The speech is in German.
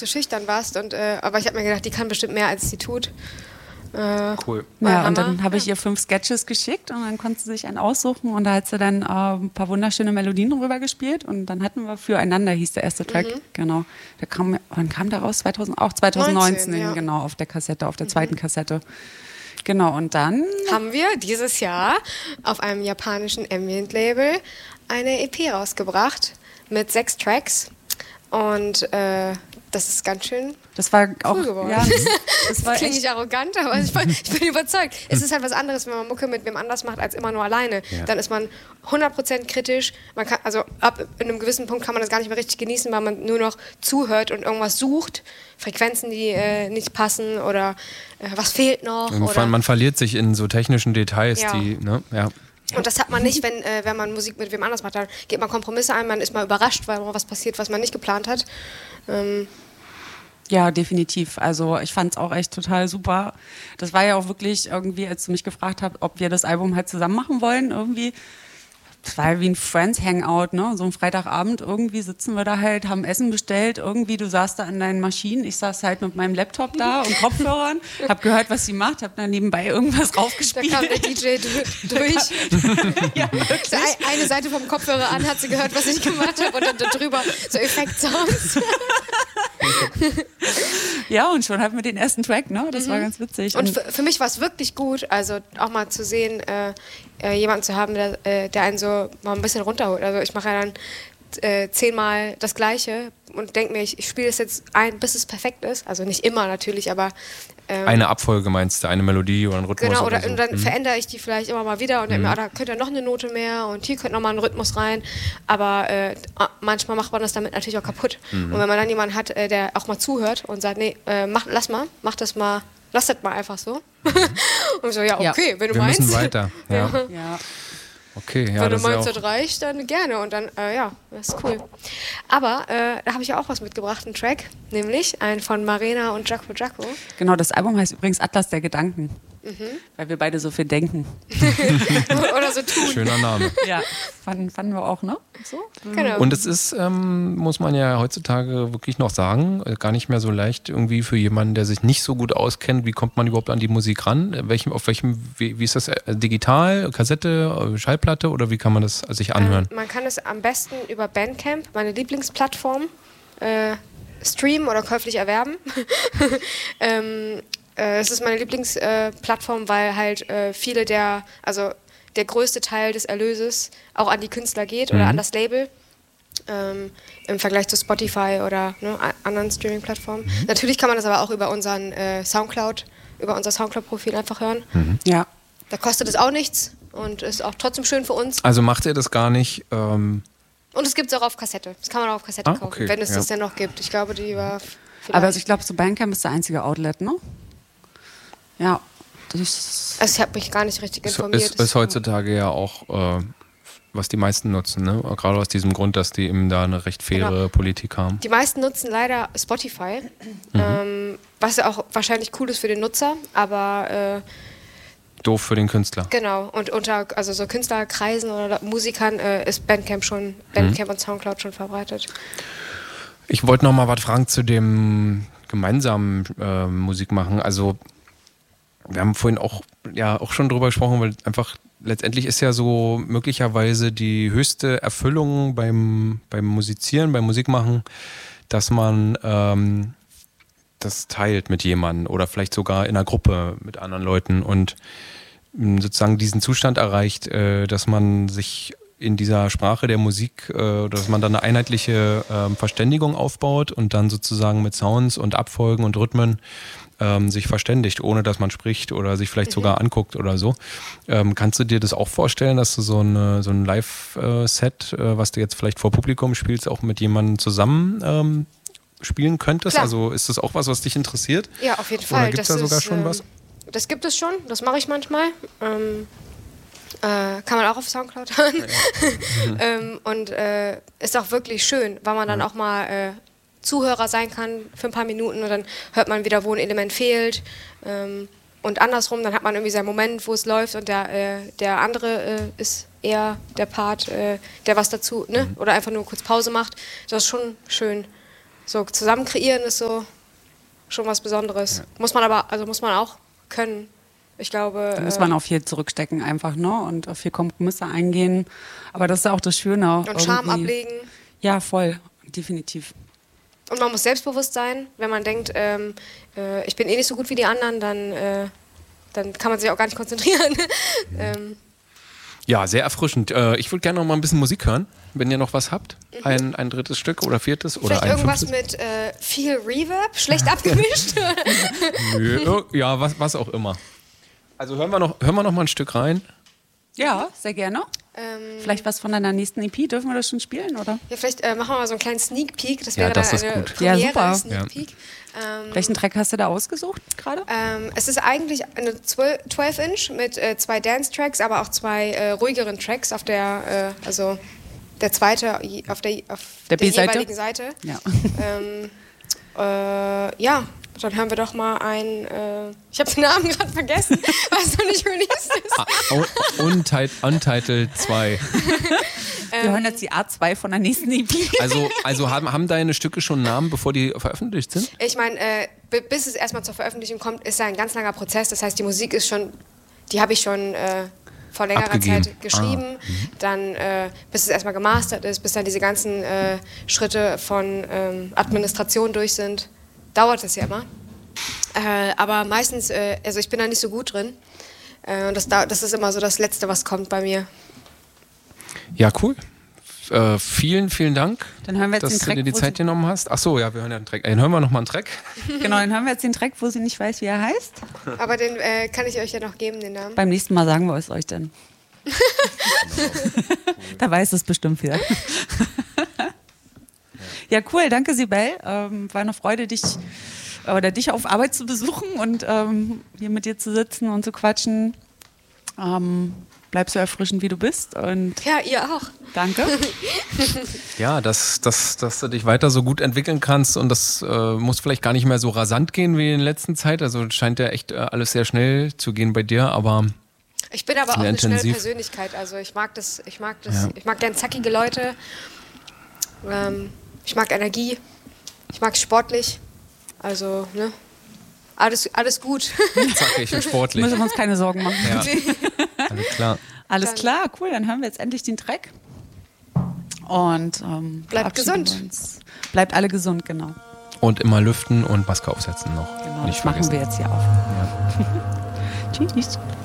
so schüchtern warst. Aber ich habe mir gedacht, die kann bestimmt mehr, als sie tut. Cool. Ja, und dann habe ich ihr 5 Sketches geschickt und dann konnte sie sich einen aussuchen und da hat sie dann ein paar wunderschöne Melodien drüber gespielt und dann hatten wir Füreinander, hieß der erste Track, genau. Wann kam der raus? 2019, ja. Genau, auf der Kassette, auf der zweiten Kassette. Genau, und dann haben wir dieses Jahr auf einem japanischen Ambient-Label eine EP rausgebracht mit 6 Tracks und das ist ganz schön das war auch cool geworden. Ja, das war klingt nicht arrogant, aber ich bin überzeugt. Es ist halt was anderes, wenn man Mucke mit wem anders macht, als immer nur alleine. Ja. Dann ist man 100% kritisch. Man kann, also ab einem gewissen Punkt kann man das gar nicht mehr richtig genießen, weil man nur noch zuhört und irgendwas sucht. Frequenzen, die nicht passen oder was fehlt noch. Oder Man verliert sich in so technischen Details, die, ne, ja. Und das hat man nicht, wenn man Musik mit wem anders macht. Dann geht man Kompromisse ein, man ist mal überrascht, weil was passiert, was man nicht geplant hat. Ja, definitiv. Also ich fand es auch echt total super. Das war ja auch wirklich irgendwie, als du mich gefragt hast, ob wir das Album halt zusammen machen wollen, irgendwie. Das war ja wie ein Friends-Hangout, ne? So ein Freitagabend, irgendwie sitzen wir da halt, haben Essen bestellt, irgendwie, du saßt da an deinen Maschinen, ich saß halt mit meinem Laptop da und Kopfhörern, hab gehört, was sie macht, hab dann nebenbei irgendwas raufgespielt. Da kam der DJ durch. Ja, wirklich. Eine Seite vom Kopfhörer an, hat sie gehört, was ich gemacht habe und dann darüber so Effekt-Sounds. Ja, und schon hatten wir den ersten Track, ne? Das war ganz witzig. Und für mich war es wirklich gut, also auch mal zu sehen, jemanden zu haben, der einen so mal ein bisschen runterholt. Also ich mache ja dann 10-mal das Gleiche und denke mir, ich spiele es jetzt ein, bis es perfekt ist. Also nicht immer natürlich, aber eine Abfolge meinst du, eine Melodie oder ein Rhythmus? Genau, oder so. Und dann verändere ich die vielleicht immer mal wieder und denke mir, da könnte noch eine Note mehr und hier könnte noch mal ein Rhythmus rein. Aber manchmal macht man das damit natürlich auch kaputt. Und wenn man dann jemanden hat, der auch mal zuhört und sagt, nee, lass das mal einfach so. Und so, ja, okay, wenn du Wir meinst. müssen weiter. Ja. Okay, ja, wenn du das meinst, ist das reicht, dann gerne. Und dann, das ist cool. Aber da habe ich ja auch was mitgebracht, einen Track, nämlich einen von Marina und Jaco Jaco. Genau, das Album heißt übrigens Atlas der Gedanken. Weil wir beide so viel denken. Oder so tun. Schöner Name. Ja, fanden wir auch, ne? So? Genau. Und es ist, muss man ja heutzutage wirklich noch sagen, gar nicht mehr so leicht irgendwie für jemanden, der sich nicht so gut auskennt. Wie kommt man überhaupt an die Musik ran? Wie ist das? Digital, Kassette, Schallplatte oder wie kann man das sich anhören? Man kann es am besten über Bandcamp, meine Lieblingsplattform, streamen oder käuflich erwerben. Es ist meine Lieblingsplattform, weil halt der größte Teil des Erlöses auch an die Künstler geht oder an das Label. Im Vergleich zu Spotify oder anderen Streaming-Plattformen. Natürlich kann man das aber auch über unser Soundcloud-Profil einfach hören. Ja. Da kostet es auch nichts und ist auch trotzdem schön für uns. Also macht ihr das gar nicht? Und es gibt es auch auf Kassette. Das kann man auch auf Kassette kaufen, okay, wenn es das denn noch gibt. Ich glaube, die war vielleicht... Aber ich glaube, so Bandcamp ist der einzige Outlet, ne? Ja. Also ich habe mich gar nicht richtig informiert. Ist heutzutage ja auch, was die meisten nutzen, ne? Gerade aus diesem Grund, dass die eben da eine recht faire Politik haben. Die meisten nutzen leider Spotify, was ja auch wahrscheinlich cool ist für den Nutzer, aber... doof für den Künstler. Genau, und unter so Künstlerkreisen oder Musikern ist Bandcamp und Soundcloud schon verbreitet. Ich wollte noch mal was fragen zu dem gemeinsamen Musik machen. Also wir haben vorhin auch schon drüber gesprochen, weil einfach letztendlich ist ja so möglicherweise die höchste Erfüllung beim Musizieren, beim Musikmachen, dass man das teilt mit jemandem oder vielleicht sogar in einer Gruppe mit anderen Leuten und sozusagen diesen Zustand erreicht, dass man sich in dieser Sprache der Musik, dass man dann eine einheitliche Verständigung aufbaut und dann sozusagen mit Sounds und Abfolgen und Rhythmen sich verständigt, ohne dass man spricht oder sich vielleicht sogar anguckt oder so. Kannst du dir das auch vorstellen, dass du so ein Live-Set, was du jetzt vielleicht vor Publikum spielst, auch mit jemandem zusammen spielen könntest? Klar. Also ist das auch was dich interessiert? Ja, auf jeden Fall. Oder gibt es da sogar schon was? Das gibt es schon, das mache ich manchmal. Kann man auch auf Soundcloud hören. Und ist auch wirklich schön, weil man dann auch mal Zuhörer sein kann für ein paar Minuten und dann hört man wieder, wo ein Element fehlt. Und andersrum, dann hat man irgendwie seinen Moment, wo es läuft und der andere ist eher der Part, der was dazu, ne? Oder einfach nur kurz Pause macht. Das ist schon schön, so zusammen kreieren ist so schon was Besonderes. Ja. Muss man auch können. Ich glaube. Da muss man auch viel zurückstecken einfach, ne? Und auf viel Kompromisse eingehen. Aber das ist auch das Schöne. Und Charme ablegen. Ja, voll. Definitiv. Und man muss selbstbewusst sein. Wenn man denkt, ich bin eh nicht so gut wie die anderen, dann kann man sich auch gar nicht konzentrieren. Ja, sehr erfrischend. Ich würde gerne noch mal ein bisschen Musik hören, wenn ihr noch was habt. Ein drittes Stück oder viertes oder vielleicht ein irgendwas fünftes. mit viel Reverb, schlecht abgemischt. Nö, ja, was auch immer. Also hören wir noch mal ein Stück rein. Ja, sehr gerne. Vielleicht was von deiner nächsten EP, dürfen wir das schon spielen, oder? Ja, vielleicht machen wir mal so einen kleinen Sneak Peek. Das wäre dann eine gut. Premiere, Ja, super. Sneak Peek. Welchen Track hast du da ausgesucht gerade? Es ist eigentlich eine 12-Inch mit 2 Dance-Tracks, aber auch 2 ruhigeren Tracks auf der, also der zweite auf der jeweiligen Seite. Ja. Ja, dann hören wir doch mal ich habe den Namen gerade vergessen, weil es noch nicht released ist. Untitled 2. Wir hören jetzt die A2 von der nächsten EP. Also haben deine Stücke schon Namen, bevor die veröffentlicht sind? Ich meine, bis es erstmal zur Veröffentlichung kommt, ist ja ein ganz langer Prozess. Das heißt, die Musik ist schon, die habe ich schon vor längerer Zeit geschrieben. Dann, bis es erstmal gemastert ist, bis dann diese ganzen Schritte von Administration durch sind, dauert es ja immer. Aber meistens, also ich bin da nicht so gut drin. Und das ist immer so das Letzte, was kommt bei mir. Ja, cool. Vielen, vielen Dank, Dann hören wir jetzt dass den Track, du dir die Zeit genommen hast. Ach so, ja, wir hören ja einen Track. Dann hören wir noch mal einen Track. Genau, dann hören wir jetzt den Track, wo sie nicht weiß, wie er heißt. Aber den kann ich euch ja noch geben, den Namen. Beim nächsten Mal sagen wir es euch dann. Da weiß es bestimmt wieder. Ja, cool, danke Sibel. War eine Freude, dich auf Arbeit zu besuchen und hier mit dir zu sitzen und zu quatschen. Bleib so erfrischend, wie du bist. Und Ja, ihr auch. danke. Ja, dass du dich weiter so gut entwickeln kannst und das muss vielleicht gar nicht mehr so rasant gehen wie in letzter Zeit. Also scheint ja echt alles sehr schnell zu gehen bei dir, aber Ich bin aber auch eine intensiv. schnelle Persönlichkeit. Also ich mag das. Ich mag gern zackige Leute. Ich mag Energie. Ich mag sportlich. Also, ne? Alles gut. zackig und sportlich. Müssen wir uns keine Sorgen machen. Ja, alles klar. Alles klar, cool, dann hören wir jetzt endlich den Track. Und Bleibt verabschieden gesund. wir uns. Bleibt alle gesund, genau. Und immer lüften und Maske aufsetzen noch. Genau, Nicht das machen vergessen. wir jetzt hier auf. Ja. Tschüss.